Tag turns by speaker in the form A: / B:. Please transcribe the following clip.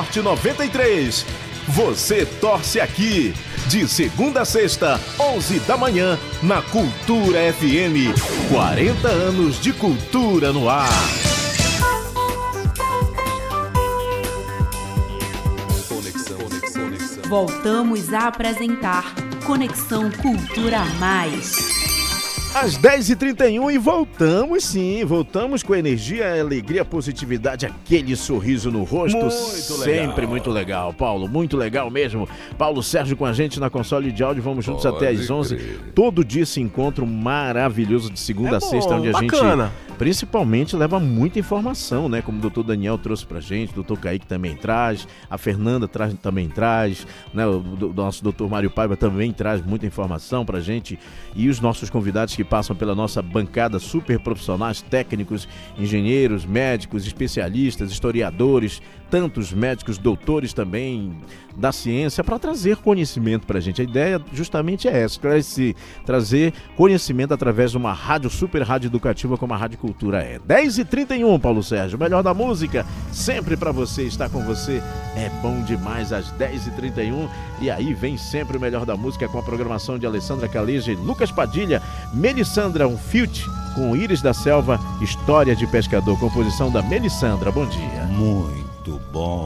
A: Norte 93. Você torce aqui. De segunda a sexta, 11 da manhã, na Cultura FM. 40 anos de cultura no ar.
B: Voltamos a apresentar Conexão Cultura Mais.
A: Às 10h31 e voltamos sim, voltamos com energia, alegria, positividade, aquele sorriso no rosto, muito sempre legal. Muito legal, Paulo, muito legal mesmo. Paulo Sérgio com a gente na console de áudio, vamos juntos até às 11. Todo dia esse encontro maravilhoso de segunda a sexta, onde a gente principalmente leva muita informação, né? Como o doutor Daniel trouxe pra gente, o doutor Kaique também traz, a Fernanda também traz, né? O nosso doutor Mário Paiva também traz muita informação pra gente, e os nossos convidados que passam pela nossa bancada, super profissionais, técnicos, engenheiros, médicos, especialistas, historiadores, tantos médicos, doutores também da ciência, para trazer conhecimento pra gente. A ideia justamente é essa, trazer conhecimento através de uma rádio, super rádio educativa como a Rádio Cultura é. 10h31, Paulo Sérgio, o melhor da música, sempre pra você, estar com você é bom demais às 10h31, e aí vem sempre o melhor da música com a programação de Alessandra Caleja e Lucas Padilha. Melissandra, um feat com Íris da Selva, História de Pescador, composição da Melissandra. Bom dia.
C: Muito bom.